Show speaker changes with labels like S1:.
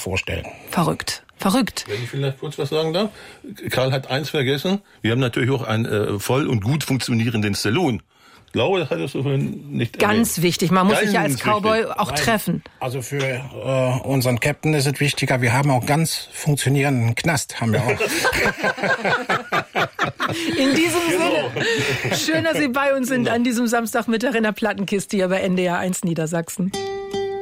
S1: vorstellen.
S2: Verrückt.
S3: Wenn ich vielleicht kurz was sagen darf. Karl hat eins vergessen. Wir haben natürlich auch einen voll und gut funktionierenden Saloon. Ich glaube, das hattest du vorhin nicht
S2: Ganz
S3: erwähnt.
S2: wichtig. Man muss sich ja als
S3: Ganz
S2: Cowboy
S3: wichtig.
S2: auch treffen.
S1: Also für unseren Captain ist es wichtiger, wir haben auch ganz funktionierenden Knast, haben wir auch.
S2: In diesem Sinne, schön, dass Sie bei uns sind an diesem Samstagmittag in der Plattenkiste hier bei NDR 1 Niedersachsen.